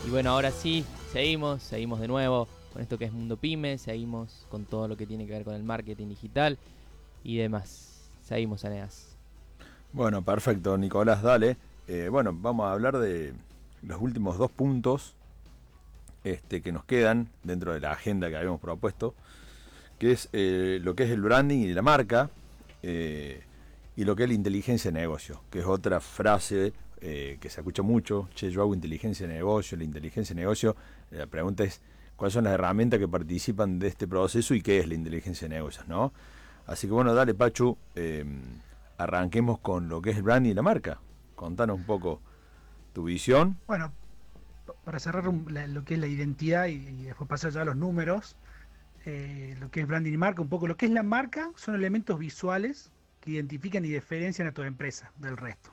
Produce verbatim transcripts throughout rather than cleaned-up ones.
Y bueno, ahora sí, seguimos, seguimos de nuevo con esto que es Mundo Pyme, seguimos con todo lo que tiene que ver con el marketing digital y demás. Seguimos, Eneas. Bueno, perfecto, Nicolás, dale. Eh, bueno, vamos a hablar de los últimos dos puntos este, que nos quedan dentro de la agenda que habíamos propuesto, que es eh, lo que es el branding y la marca, eh, y lo que es la inteligencia de negocio, que es otra frase eh, que se escucha mucho. Che, yo hago inteligencia de negocio, la inteligencia de negocio. Eh, la pregunta es, ¿cuáles son las herramientas que participan de este proceso y qué es la inteligencia de negocios, ¿no? Así que bueno, dale, Pachu, eh, arranquemos con lo que es el branding y la marca. Contanos un poco tu visión. Bueno, para cerrar un- la- lo que es la identidad y, y después pasar ya a los números, eh, lo que es branding y marca, un poco lo que es la marca son elementos visuales que identifican y diferencian a tu empresa del resto.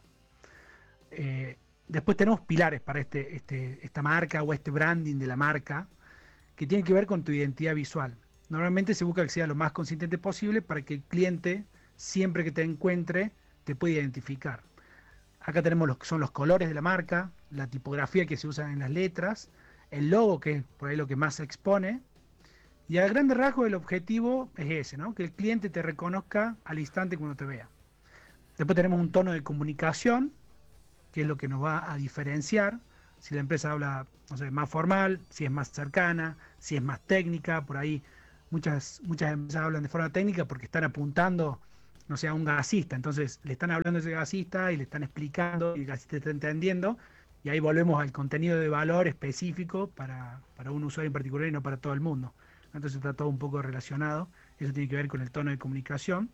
Eh, Después tenemos pilares para este, este, esta marca o este branding de la marca que tienen que ver con tu identidad visual. Normalmente se busca que sea lo más consistente posible para que el cliente, siempre que te encuentre, te pueda identificar. Acá tenemos los que son los colores de la marca, la tipografía que se usa en las letras, el logo, que es por ahí lo que más se expone, y a grande rasgo el objetivo es ese, ¿no? Que el cliente te reconozca al instante cuando te vea. Después tenemos un tono de comunicación, que es lo que nos va a diferenciar. Si la empresa habla, no sé, más formal, si es más cercana, si es más técnica, por ahí muchas, muchas empresas hablan de forma técnica porque están apuntando, no sé, a un gasista. Entonces le están hablando a ese gasista y le están explicando y el gasista está entendiendo. Y ahí volvemos al contenido de valor específico para, para un usuario en particular y no para todo el mundo. Entonces está todo un poco relacionado. Eso tiene que ver con el tono de comunicación.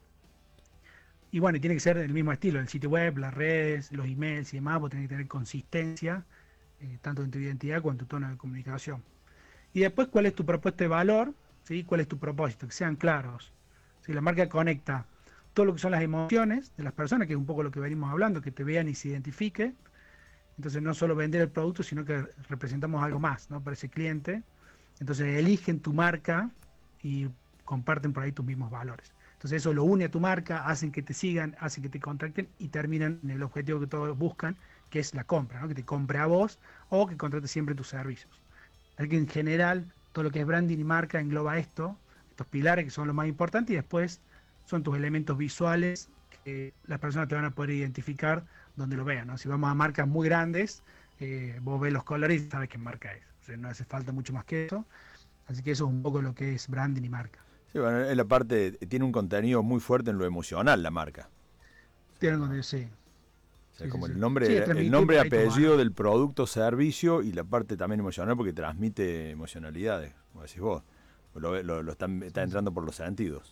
Y bueno, y tiene que ser del mismo estilo, el sitio web, las redes, los emails y demás, vos tenés que tener consistencia, eh, tanto en tu identidad como en tu tono de comunicación. Y después, ¿cuál es tu propuesta de valor? ¿Sí? ¿Cuál es tu propósito? Que sean claros. Si la marca conecta todo lo que son las emociones de las personas, que es un poco lo que venimos hablando, que te vean y se identifique. Entonces, no solo vender el producto, sino que representamos algo más, ¿no? Para ese cliente. Entonces, eligen tu marca y comparten por ahí tus mismos valores. Entonces eso lo une a tu marca, hacen que te sigan, hacen que te contacten y terminan en el objetivo que todos buscan, que es la compra, ¿no? Que te compre a vos o que contrate siempre tus servicios. Así que en general todo lo que es branding y marca engloba esto, estos pilares que son los más importantes y después son tus elementos visuales que las personas te van a poder identificar donde lo vean, ¿no? Si vamos a marcas muy grandes, eh, vos ves los colores y sabes qué marca es. O sea, no hace falta mucho más que eso. Así que eso es un poco lo que es branding y marca. Sí, bueno, en la parte, tiene un contenido muy fuerte en lo emocional la marca. O sea, Tienen ¿no? donde sí. O sea, Sí, sí, como sí. el Sí, nombre, el transmitir nombre y por ahí tus apellido valores. del producto, servicio y la parte también emocional porque transmite emocionalidades, como decís vos. Lo, lo, lo están, está Sí, sí. entrando por los sentidos.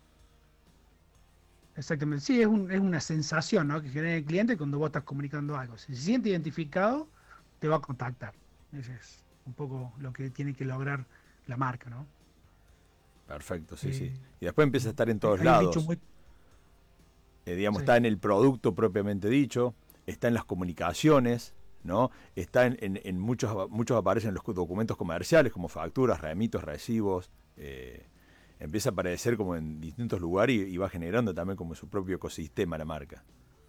Exactamente. Sí, es, un, es una sensación, ¿no? Que genera el cliente cuando vos estás comunicando algo. Si se siente identificado, te va a contactar. Ese es un poco lo que tiene que lograr la marca, ¿no? Perfecto, sí, sí. Eh, Y después empieza a estar en hay, todos hay un dicho lados. muy... Eh, digamos, Sí, está en el producto propiamente dicho, está en las comunicaciones, ¿no? Está en, en, en muchos, muchos aparecen en los documentos comerciales como facturas, remitos, recibos. Eh, empieza a aparecer como en distintos lugares y, y va generando también como su propio ecosistema la marca.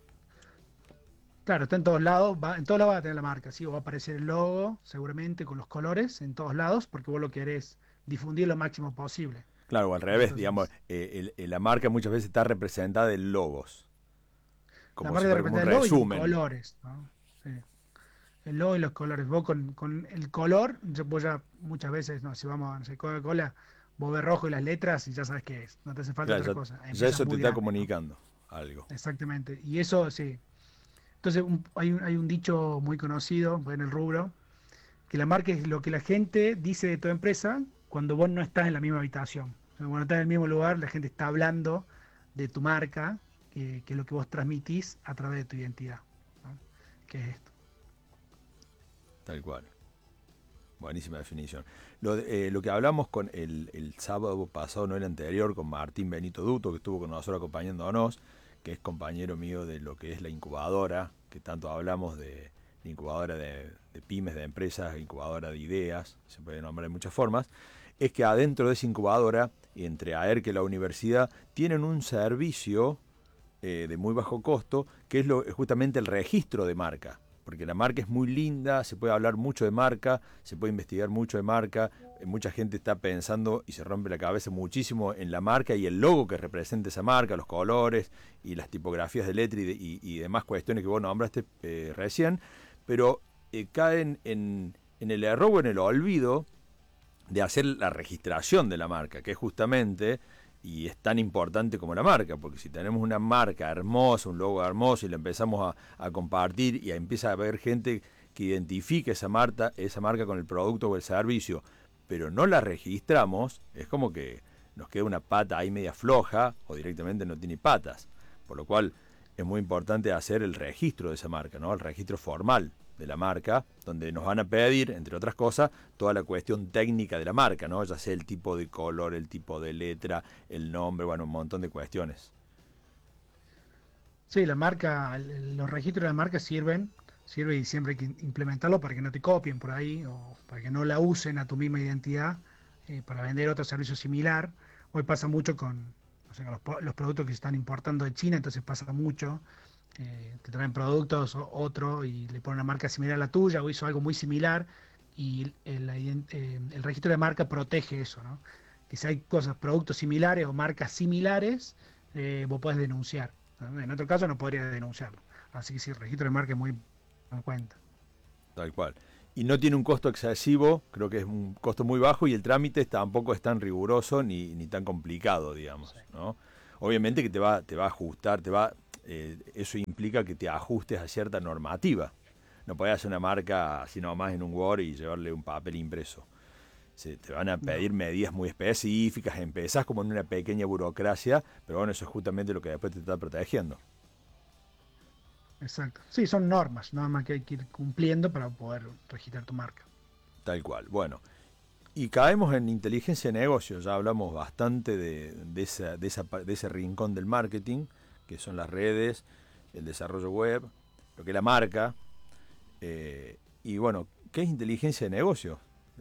claro, está en todos lados, va, en todos lados va a tener la marca, sí, o va a aparecer el logo, seguramente con los colores en todos lados, porque vos lo querés difundir lo máximo posible. Claro, o al revés, digamos, Entonces, eh, el, el, la marca muchas veces está representada en logos, la como si marca te fuera como un representa el logo y en resumen. colores, ¿no? Sí. El logo y los colores. Vos con, con el color, yo, vos ya muchas veces, no, si vamos a no sé, Coca-Cola, vos ves rojo y las letras y ya sabes qué es. No te hace falta Claro, otra ya, cosa. ya Empresas eso te muy está grandes, ¿no? comunicando algo. Exactamente. Y eso sí. Entonces un- hay, un, hay un dicho muy conocido en el rubro, que la marca es lo que la gente dice de tu empresa cuando vos no estás en la misma habitación. O sea, cuando estás en el mismo lugar, la gente está hablando de tu marca, que, que es lo que vos transmitís a través de tu identidad, ¿no? ¿Qué es esto? Tal cual. Buenísima definición. Lo, de- eh, lo que hablamos con el, el sábado pasado, no el anterior, con Martín Benito Duto, que estuvo con nosotros acompañándonos, que es compañero mío de lo que es la incubadora, que tanto hablamos de la incubadora de, de pymes, de empresas, incubadora de ideas, se puede nombrar de muchas formas, es que adentro de esa incubadora, entre AERC y la universidad, tienen un servicio eh, de muy bajo costo, que es lo, justamente el registro de marca. porque la marca es muy linda, se puede hablar mucho de marca, se puede investigar mucho de marca, eh, mucha gente está pensando y se rompe la cabeza muchísimo en la marca y el logo que representa esa marca, los colores y las tipografías de letra y, de, y, y demás cuestiones que vos nombraste eh, recién, pero eh, caen en, en el error o en el olvido de hacer la registración de la marca, que es justamente, y es tan importante como la marca, porque si tenemos una marca hermosa, un logo hermoso, y la empezamos a, a compartir y empieza a haber gente que identifique esa marca, esa marca con el producto o el servicio, pero no la registramos, es como que nos queda una pata ahí media floja, o directamente no tiene patas, por lo cual es muy importante hacer el registro de esa marca, ¿no? El registro formal de la marca, donde nos van a pedir, entre otras cosas, toda la cuestión técnica de la marca, ¿no? Ya sea el tipo de color, el tipo de letra, el nombre, bueno, un montón de cuestiones. Sí, la marca, el- los registros de la marca sirven, sirve y siempre hay que implementarlo para que no te copien por ahí o para que no la usen a tu misma identidad eh, para vender otro servicio similar. Hoy pasa mucho con, no sé, con los, po- los productos que se están importando de China, entonces pasa mucho eh, que traen productos o otro y le ponen una marca similar a la tuya o hizo algo muy similar y el, la ident- eh, el registro de marca protege eso, ¿no? Que si hay cosas, productos similares o marcas similares, eh, vos podés denunciar, ¿no? En otro caso no podrías denunciarlo. Así que sí, el registro de marca es muy en cuenta. Tal cual. Y no tiene un costo excesivo, creo que es un costo muy bajo y el trámite tampoco es tan riguroso ni, ni tan complicado, digamos, Sí. ¿no? Obviamente que te va, te va a ajustar, te va, eh, eso implica que te ajustes a cierta normativa. No podés hacer una marca así nomás en un Word y llevarle un papel impreso. Se, te van a No, pedir medidas muy específicas, empezás como en una pequeña burocracia, pero bueno, eso es justamente lo que después te está protegiendo. exacto. Sí, son normas, normas que hay que ir cumpliendo para poder registrar tu marca. Tal cual. Bueno, y caemos en inteligencia de negocio, ya hablamos bastante de, de, esa, de, esa, de ese rincón del marketing, que son las redes, el desarrollo web, lo que es la marca, eh, y bueno, ¿qué es inteligencia de negocio?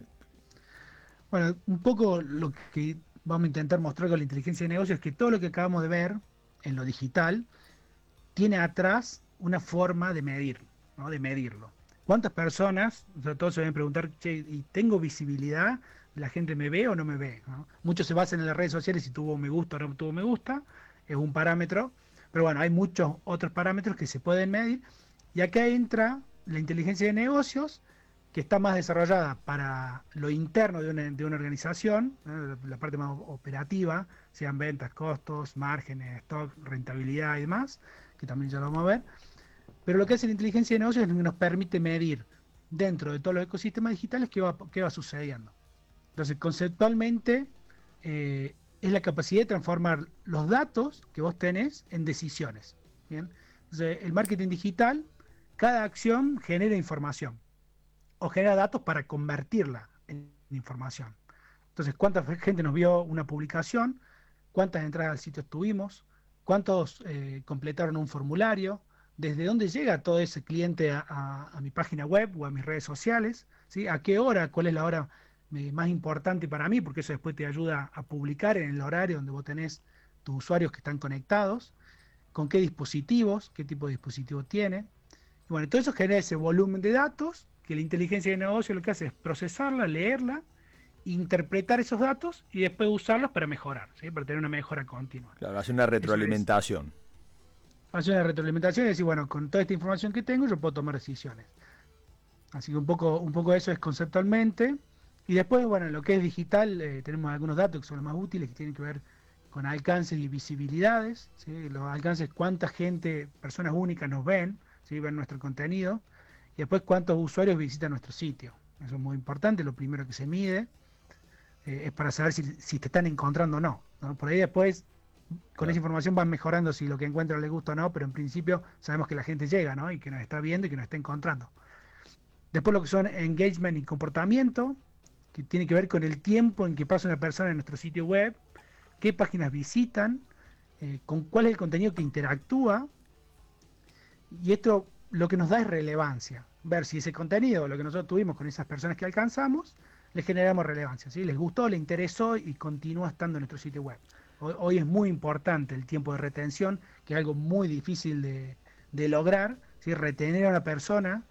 Bueno, un poco lo que vamos a intentar mostrar con la inteligencia de negocio es que todo lo que acabamos de ver en lo digital tiene atrás una forma de medir, ¿no? De medirlo. ¿Cuántas personas, o sea, todos se deben preguntar, che, ¿y tengo visibilidad? ¿La gente me ve o no me ve? ¿No? Muchos se basan en las redes sociales si tuvo me gusta o no tuvo me gusta, es un parámetro, pero bueno, hay muchos otros parámetros que se pueden medir y acá entra la inteligencia de negocios que está más desarrollada para lo interno de una, de una organización, ¿no? La parte más operativa, sean ventas, costos, márgenes, stock, rentabilidad y demás, que también ya lo vamos a ver. Pero lo que hace la inteligencia de negocios es lo que nos permite medir dentro de todos los ecosistemas digitales qué va, qué va sucediendo. Entonces, conceptualmente, eh, es la capacidad de transformar los datos que vos tenés en decisiones. ¿Bien? Entonces, el marketing digital, cada acción genera información o genera datos para convertirla en información. Entonces, ¿cuánta gente nos vio una publicación? ¿Cuántas entradas al sitio tuvimos? ¿Cuántos eh, completaron un formulario? ¿Desde dónde llega todo ese cliente a, a- a mi página web o a mis redes sociales? ¿Sí? ¿A qué hora? ¿Cuál es la hora eh, más importante para mí? Porque eso después te ayuda a publicar en el horario donde vos tenés tus usuarios que están conectados. ¿Con qué dispositivos? ¿Qué tipo de dispositivo tiene? Y bueno, todo eso genera ese volumen de datos que la inteligencia de negocio lo que hace es procesarla, leerla, interpretar esos datos y después usarlos para mejorar, ¿sí? Para tener una mejora continua. Claro, hace una Eso es retroalimentación. hacer una retroalimentación y decir, bueno, con toda esta información que tengo yo puedo tomar decisiones. Así que un poco, un poco eso es conceptualmente. Y después, bueno, en lo que es digital, eh, tenemos algunos datos que son los más útiles, que tienen que ver con alcances y visibilidades, ¿sí? Los alcances, cuánta gente, personas únicas nos ven, ¿sí? Ven nuestro contenido. Y después cuántos usuarios visitan nuestro sitio. Eso es muy importante, lo primero que se mide eh, es para saber si, si te están encontrando o no, ¿no? Por ahí después, con esa Claro. información van mejorando si lo que encuentran les gusta o no, pero en principio sabemos que la gente llega, ¿no? Y que nos está viendo y que nos está encontrando. Después lo que son engagement y comportamiento, que tiene que ver con el tiempo en que pasa una persona en nuestro sitio web, qué páginas visitan, eh, con cuál es el contenido que interactúa, y esto lo que nos da es relevancia. Ver si ese contenido, lo que nosotros tuvimos con esas personas que alcanzamos, le generamos relevancia. ¿Sí? Les gustó, le interesó y continúa estando en nuestro sitio web. Hoy, hoy es muy importante el tiempo de retención, que es algo muy difícil de, de lograr. ¿Sí? Retener a una persona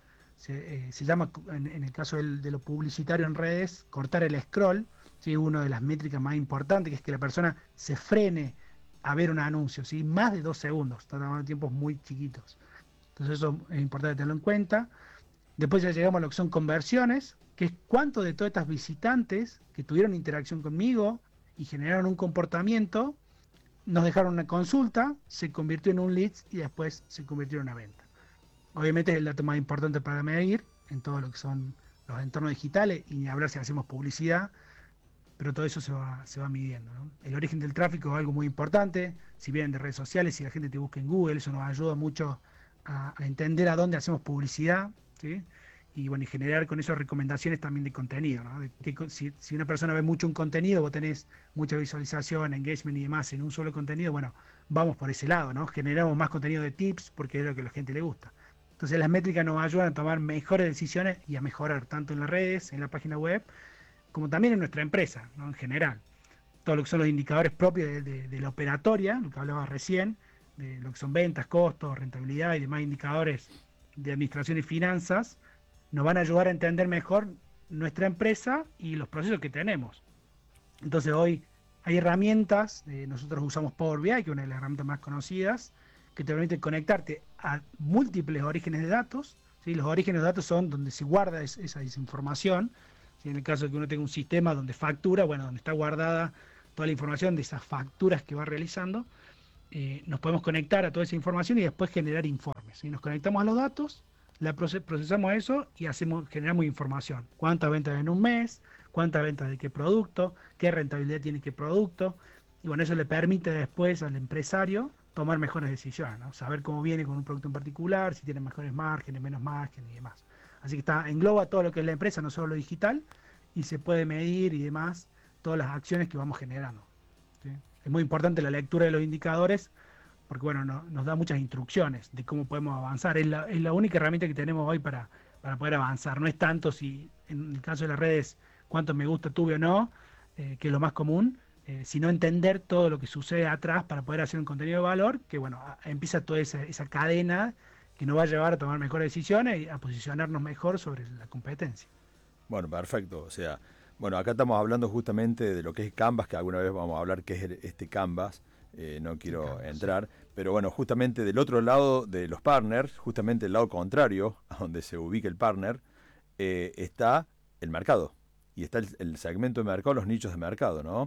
Se, eh, se llama, en, en el caso del, de lo publicitario en redes, cortar el scroll, ¿sí? Una de las métricas más importantes, que es que la persona se frene a ver un anuncio, ¿sí? Más de dos segundos, estamos hablando de tiempos muy chiquitos. Entonces eso es importante tenerlo en cuenta. Después ya llegamos a lo que son conversiones, que es cuánto de todas estas visitantes que tuvieron interacción conmigo y generaron un comportamiento, nos dejaron una consulta, se convirtió en un leads y después se convirtió en una venta. Obviamente es el dato más importante para medir en todo lo que son los entornos digitales y ni hablar si hacemos publicidad, pero todo eso se va, se va midiendo, ¿no? El origen del tráfico es algo muy importante, si vienen de redes sociales, si la gente te busca en Google, eso nos ayuda mucho a, a entender a dónde hacemos publicidad, ¿sí? Y bueno, y generar con eso recomendaciones también de contenido, ¿no? De que, si, si una persona ve mucho un contenido, vos tenés mucha visualización, engagement y demás en un solo contenido, bueno, vamos por ese lado, ¿no? Generamos más contenido de tips porque es lo que a la gente le gusta. Entonces las métricas nos ayudan a tomar mejores decisiones y a mejorar tanto en las redes, en la página web, como también en nuestra empresa, ¿no? En general. Todo lo que son los indicadores propios de, de, de la operatoria, lo que hablaba recién, de lo que son ventas, costos, rentabilidad y demás indicadores de administración y finanzas, nos van a ayudar a entender mejor nuestra empresa y los procesos que tenemos. Entonces hoy hay herramientas, eh, nosotros usamos Power B I, que es una de las herramientas más conocidas, que te permite conectarte a múltiples orígenes de datos, ¿sí? Los orígenes de datos son donde se guarda es, esa desinformación, ¿sí? En el caso de que uno tenga un sistema donde factura, bueno, donde está guardada toda la información de esas facturas que va realizando, eh, nos podemos conectar a toda esa información y después generar informes, ¿sí? Nos conectamos a los datos, la procesamos eso y hacemos, generamos información. ¿Cuántas ventas en un mes? ¿Cuántas ventas de qué producto? ¿Qué rentabilidad tiene qué producto? Y bueno, eso le permite después al empresario tomar mejores decisiones, ¿no? Saber cómo viene con un producto en particular, si tiene mejores márgenes, menos márgenes y demás. Así que está, engloba todo lo que es la empresa, no solo lo digital, y se puede medir y demás todas las acciones que vamos generando, ¿sí? Es muy importante la lectura de los indicadores, porque bueno, no, nos da muchas instrucciones de cómo podemos avanzar. Es la, es la única herramienta que tenemos hoy para, para poder avanzar. No es tanto si, en el caso de las redes, cuánto me gusta tuve o no, eh, que es lo más común, Eh, sino entender todo lo que sucede atrás para poder hacer un contenido de valor, que bueno, a, empieza toda esa, esa cadena que nos va a llevar a tomar mejores decisiones y a posicionarnos mejor sobre la competencia. Bueno, perfecto. O sea, bueno, acá estamos hablando justamente de lo que es Canvas, que alguna vez vamos a hablar qué es este Canvas, eh, no quiero Canvas, entrar, sí. Pero bueno, justamente del otro lado de los partners, justamente el lado contrario, a donde se ubica el partner, eh, está el mercado, y está el, el segmento de mercado, los nichos de mercado, ¿no?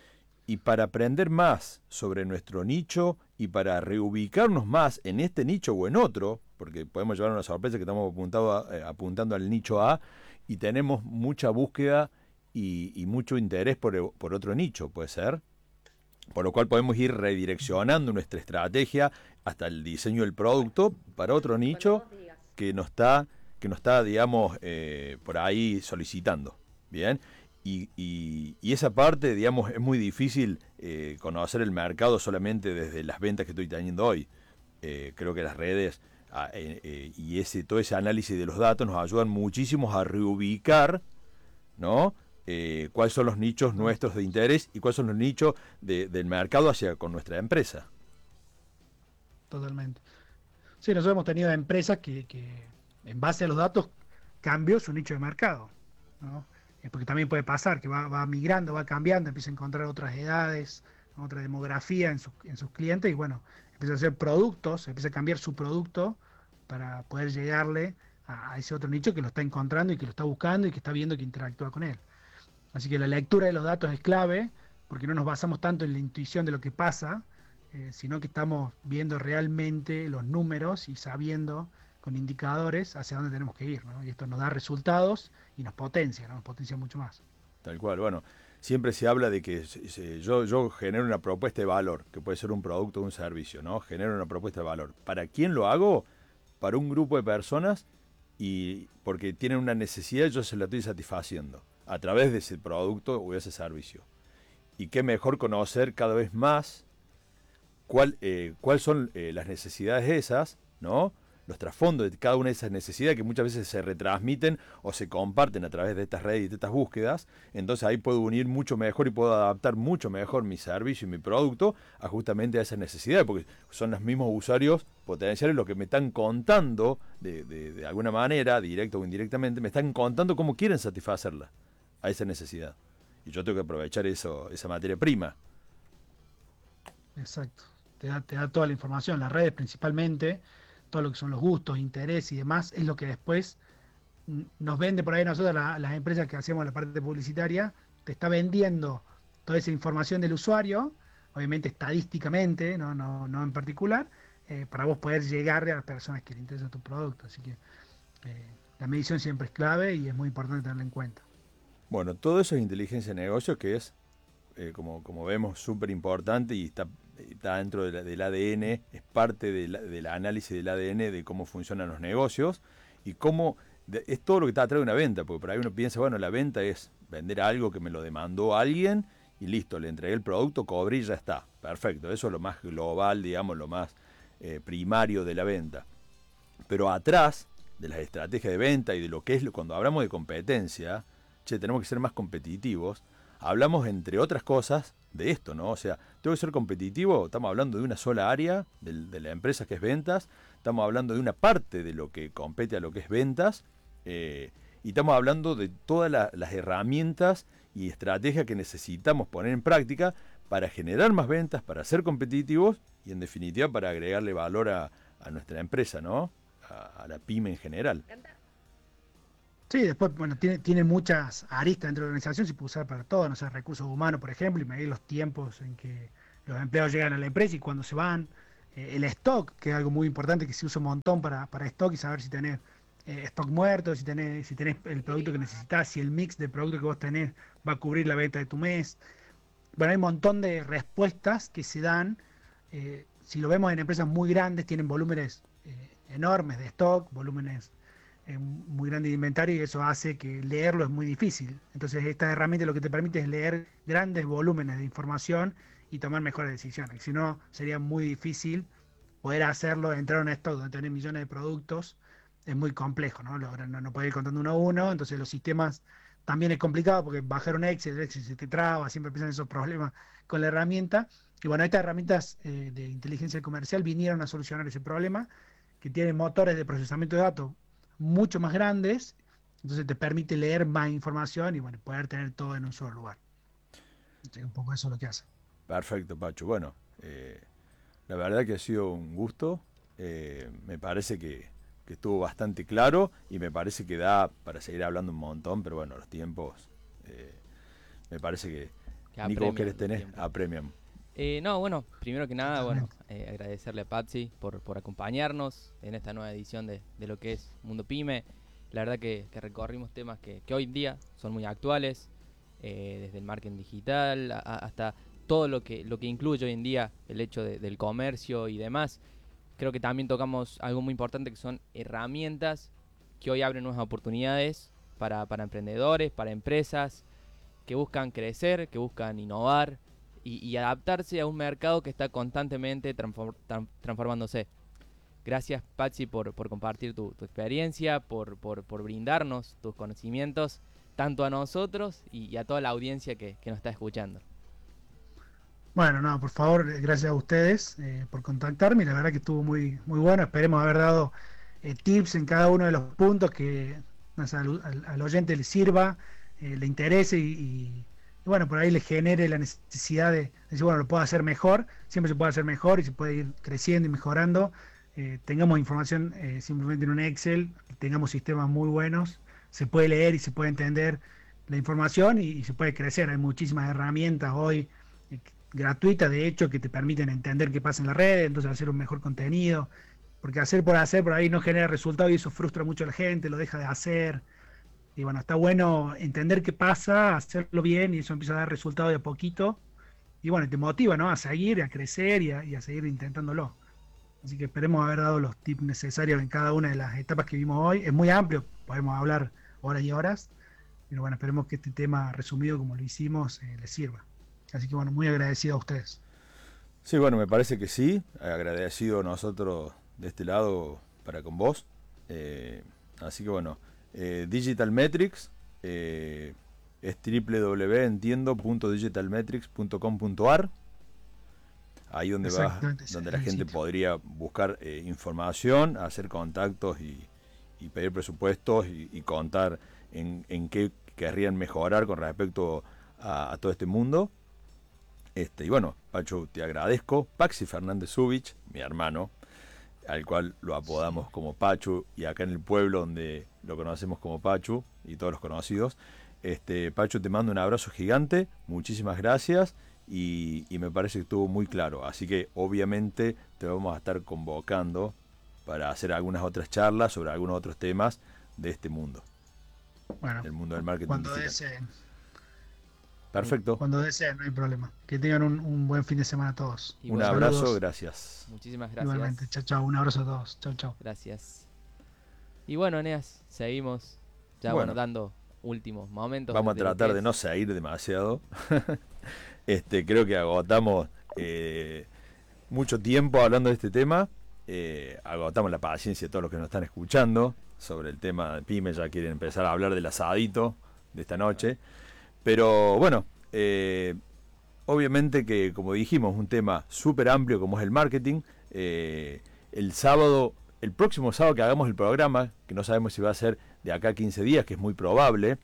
Y para aprender más sobre nuestro nicho y para reubicarnos más en este nicho o en otro, porque podemos llevar una sorpresa que estamos apuntado a, eh, apuntando al nicho A y tenemos mucha búsqueda y, y mucho interés por, por otro nicho, puede ser. Por lo cual podemos ir redireccionando nuestra estrategia hasta el diseño del producto para otro nicho que nos está, que nos está digamos, eh, por ahí solicitando. Bien. Y, y, y esa parte, digamos, es muy difícil eh, conocer el mercado solamente desde las ventas que estoy teniendo hoy. Eh, creo que las redes ah, eh, eh, y ese todo ese análisis de los datos nos ayudan muchísimo a reubicar, ¿no? Eh, cuáles son los nichos nuestros de interés y cuáles son los nichos de, del mercado hacia con nuestra empresa. Totalmente. Sí, nosotros hemos tenido empresas que, que en base a los datos cambió su nicho de mercado, ¿no? Porque también puede pasar que va, va migrando, va cambiando, empieza a encontrar otras edades, otra demografía en, su, en sus clientes y bueno, empieza a hacer productos, empieza a cambiar su producto para poder llegarle a, a ese otro nicho que lo está encontrando y que lo está buscando y que está viendo que interactúa con él. Así que la lectura de los datos es clave porque no nos basamos tanto en la intuición de lo que pasa, eh, sino que estamos viendo realmente los números y sabiendo con indicadores hacia dónde tenemos que ir, ¿no? Y esto nos da resultados y nos potencia, ¿no? Nos potencia mucho más. Tal cual, bueno, siempre se habla de que se, se, yo, yo genero una propuesta de valor, que puede ser un producto o un servicio, ¿no? Genero una propuesta de valor. ¿Para quién lo hago? Para un grupo de personas y porque tienen una necesidad, yo se la estoy satisfaciendo a través de ese producto o ese servicio. Y qué mejor conocer cada vez más cuál, eh, cuáles son eh, las necesidades esas, ¿no? los trasfondos de cada una de esas necesidades que muchas veces se retransmiten o se comparten a través de estas redes y de estas búsquedas. Entonces ahí puedo unir mucho mejor y puedo adaptar mucho mejor mi servicio y mi producto a justamente a esas necesidades, porque son los mismos usuarios potenciales los que me están contando de, de, de alguna manera, directa o indirectamente, me están contando cómo quieren satisfacerla a esa necesidad. Y yo tengo que aprovechar eso, esa materia prima. Exacto. Te da, te da toda la información, las redes principalmente, todo lo que son los gustos, intereses y demás, es lo que después mm, nos vende por ahí nosotros, la- las empresas que hacemos la parte publicitaria, te está vendiendo toda esa información del usuario, obviamente estadísticamente, no, no, no en particular, eh, para vos poder llegar a las personas que le interesa tu producto. Así que eh, la medición siempre es clave y es muy importante tenerla en cuenta. Bueno, todo eso es inteligencia de negocio, que es, eh, como, como vemos, súper importante y está, está dentro de la- del A D N, es parte de la- del análisis del A D N de cómo funcionan los negocios y cómo de- es todo lo que está atrás de una venta, porque por ahí uno piensa, bueno, la venta es vender algo que me lo demandó alguien y listo, le entregué el producto, cobré y ya está. Perfecto, eso es lo más global, digamos, lo más eh, primario de la venta. Pero atrás de las estrategias de venta y de lo que es, lo- cuando hablamos de competencia, che, tenemos que ser más competitivos, hablamos entre otras cosas de esto, ¿no? O sea, tengo que ser competitivo, estamos hablando de una sola área del- de la empresa que es ventas, estamos hablando de una parte de lo que compete a lo que es ventas, eh, y estamos hablando de todas la- las herramientas y estrategias que necesitamos poner en práctica para generar más ventas, para ser competitivos y en definitiva para agregarle valor a, a nuestra empresa, ¿no? A, a la pyme en general. Sí, después, bueno, tiene, tiene muchas aristas dentro de la organización, se puede usar para todo, no sé, recursos humanos, por ejemplo, y medir los tiempos en que los empleados llegan a la empresa y cuando se van. Eh, el stock, que es algo muy importante que se usa un montón para, para stock y saber si tenés eh, stock muerto, si tenés, si tenés el producto que necesitas, si el mix de producto que vos tenés va a cubrir la venta de tu mes. Bueno, hay un montón de respuestas que se dan. Eh, si lo vemos en empresas muy grandes, tienen volúmenes eh, enormes de stock, volúmenes eh, muy grandes de inventario y eso hace que leerlo es muy difícil. Entonces, esta herramienta lo que te permite es leer grandes volúmenes de información y tomar mejores decisiones. Si no, sería muy difícil poder hacerlo, entrar en un stock donde tenés millones de productos, es muy complejo, ¿no? Lo- no, no podés ir contando uno a uno, entonces los sistemas también es complicado porque bajar un Excel, el Excel se te traba, siempre empiezan esos problemas con la herramienta. Y bueno, estas herramientas eh, de inteligencia comercial vinieron a solucionar ese problema, que tienen motores de procesamiento de datos mucho más grandes, entonces te permite leer más información y bueno, poder tener todo en un solo lugar. Entonces, un poco eso es lo que hace. Perfecto, Pacho. Bueno, eh, la verdad que ha sido un gusto. Eh, me parece que, que estuvo bastante claro y me parece que da para seguir hablando un montón, pero bueno, los tiempos, eh, me parece que, Que Nico, vos apremian querés los tener, tiempos. apremian. Eh, no, bueno, primero que nada, bueno, Totalmente. eh, agradecerle a Patsy por, por acompañarnos en esta nueva edición de, de lo que es Mundo Pyme. La verdad que, que recorrimos temas que, que hoy en día son muy actuales, eh, desde el marketing digital a- a- hasta todo lo que, lo que incluye hoy en día el hecho de- del comercio y demás. Creo que también tocamos algo muy importante que son herramientas que hoy abren nuevas oportunidades para, para emprendedores, para empresas que buscan crecer, que buscan innovar y, y adaptarse a un mercado que está constantemente transfor- tran- transformándose. Gracias, Patsy, por, por compartir tu, tu experiencia, por, por, por brindarnos tus conocimientos, tanto a nosotros y, y a toda la audiencia que, que nos está escuchando. Bueno, no, por favor, eh, gracias a ustedes eh, por contactarme. La verdad que estuvo muy, muy bueno. Esperemos haber dado eh, tips en cada uno de los puntos que no sé, al, al- al oyente le sirva, eh, le interese y, y- y bueno, por ahí le genere la necesidad de, de decir, bueno, lo puedo hacer mejor. Siempre se puede hacer mejor y se puede ir creciendo y mejorando. Eh, tengamos información eh, simplemente en un Excel, tengamos sistemas muy buenos, se puede leer y se puede entender la información y, y se puede crecer. Hay muchísimas herramientas hoy eh, gratuitas, de hecho, que te permiten entender qué pasa en la red, entonces hacer un mejor contenido, porque hacer por hacer por ahí no genera resultado y eso frustra mucho a la gente, lo deja de hacer. Y bueno, está bueno entender qué pasa, hacerlo bien y eso empieza a dar resultado de a poquito. Y bueno, te motiva, ¿no? A seguir, a crecer y a, y a seguir intentándolo. Así que esperemos haber dado los tips necesarios en cada una de las etapas que vimos hoy. Es muy amplio, podemos hablar horas y horas, pero bueno, esperemos que este tema resumido como lo hicimos eh, les sirva. Así que bueno, muy agradecido a ustedes. Sí, bueno, me parece que sí. Agradecido nosotros de este lado para con vos. Eh, así que bueno, eh, Digital Metrics eh, es doble u doble u doble u punto entiendo punto digital metrics punto com punto a r. Ahí donde va, donde la gente podría buscar eh, información, hacer contactos y, y pedir presupuestos y, y contar en, en qué querrían mejorar con respecto a, a todo este mundo. Este, y bueno, Pachu, te agradezco. Paxi Fernández Zubich, mi hermano, al cual lo apodamos como Pachu, y acá en el pueblo donde lo conocemos como Pachu y todos los conocidos. Este, Pachu, te mando un abrazo gigante, muchísimas gracias, y, y me parece que estuvo muy claro. Así que obviamente te vamos a estar convocando para hacer algunas otras charlas sobre algunos otros temas de este mundo. Bueno, el mundo del marketing cuando digital. deseen. Perfecto. Cuando deseen, no hay problema. Que tengan un, un buen fin de semana todos. Y un bueno, abrazo, saludos. gracias. Muchísimas gracias. Igualmente, chao, chao. Un abrazo a todos. Chao, chao. Gracias. Y bueno, Eneas, seguimos ya Bueno. bueno, dando últimos momentos. Vamos a de lo tratar que de es. no seguir demasiado. este, creo que agotamos eh, mucho tiempo hablando de este tema. Eh, agotamos la paciencia de todos los que nos están escuchando sobre el tema de pyme. Ya quieren empezar a hablar del asadito de esta noche. Pero bueno, eh, obviamente que, como dijimos, un tema súper amplio como es el marketing. Eh, el sábado, el próximo sábado que hagamos el programa, que no sabemos si va a ser de acá a quince días, que es muy probable,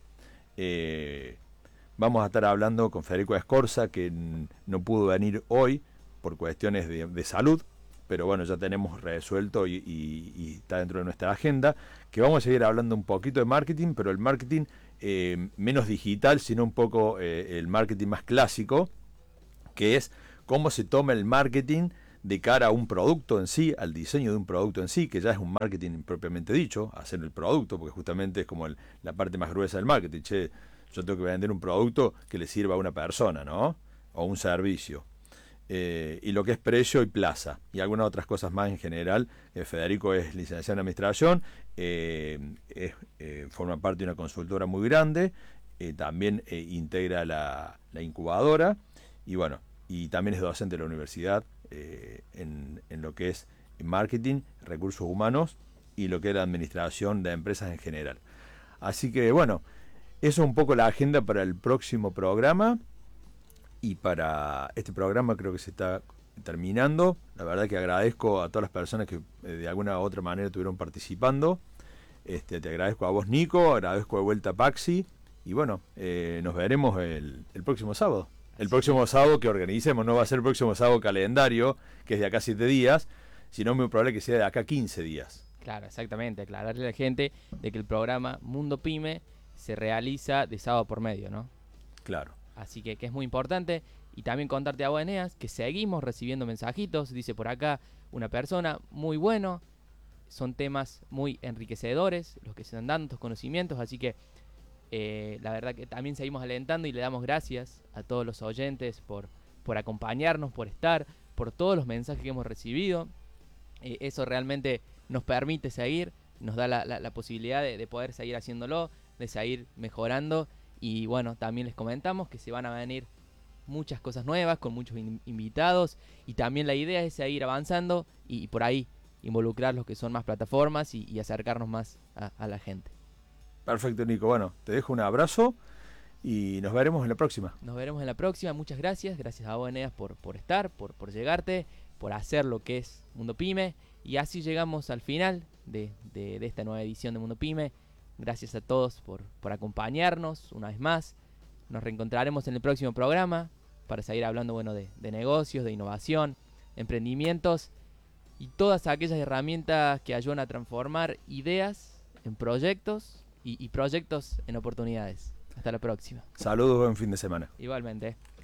eh, vamos a estar hablando con Federico Escorza, que n- no pudo venir hoy por cuestiones de, de salud, pero bueno, ya tenemos resuelto y, y- y está dentro de nuestra agenda, que vamos a seguir hablando un poquito de marketing, pero el marketing eh, menos digital, sino un poco eh, el marketing más clásico, que es cómo se toma el marketing de cara a un producto en sí, al diseño de un producto en sí, que ya es un marketing propiamente dicho, hacer el producto, porque justamente es como el- la parte más gruesa del marketing. Che, yo tengo que vender un producto que le sirva a una persona, ¿no? O un servicio. Eh, y lo que es precio y plaza, y algunas otras cosas más en general. Eh, Federico es licenciado en administración, eh, es, eh, forma parte de una consultora muy grande, eh, también eh, integra la, la incubadora, y bueno, y también es docente de la universidad eh, en, en lo que es marketing, recursos humanos y lo que es la administración de empresas en general. Así que bueno, eso es un poco la agenda para el próximo programa. Y para este programa creo que se está terminando. La verdad que agradezco a todas las personas que eh, de alguna u otra manera estuvieron participando. Este, te agradezco a vos, Nico, agradezco de vuelta a Paxi. Y bueno, eh, nos veremos el, el próximo sábado. El Así próximo es. sábado que organicemos no va a ser el próximo sábado calendario, que es de acá siete días, sino muy probable que sea de acá quince días. Claro, exactamente. Aclararle a la gente de que el programa Mundo Pyme se realiza de sábado por medio, ¿no? Claro. Así que, que es muy importante. Y también contarte a vos, Eneas, que seguimos recibiendo mensajitos. Dice por acá una persona, muy bueno. Son temas muy enriquecedores los que se están dando, estos conocimientos. Así que eh, la verdad que también seguimos alentando y le damos gracias a todos los oyentes por, por acompañarnos, por estar, por todos los mensajes que hemos recibido. Eh, eso realmente nos permite seguir, nos da la, la, la posibilidad de, de poder seguir haciéndolo, de seguir mejorando. Y bueno, también les comentamos que se van a venir muchas cosas nuevas con muchos in- invitados, y también la idea es seguir avanzando y, y por ahí involucrar los que son más plataformas y, y acercarnos más a, a la gente. Perfecto, Nico. Bueno, te dejo un abrazo y nos veremos en la próxima. Nos veremos en la próxima. Muchas gracias. Gracias a vos, Eneas, por, por estar, por, por llegarte, por hacer lo que es Mundo Pyme. Y así llegamos al final de, de, de esta nueva edición de Mundo Pyme. Gracias a todos por, por acompañarnos una vez más. Nos reencontraremos en el próximo programa para seguir hablando bueno, de, de negocios, de innovación, emprendimientos y todas aquellas herramientas que ayudan a transformar ideas en proyectos y, y proyectos en oportunidades. Hasta la próxima. Saludos, buen fin de semana. Igualmente.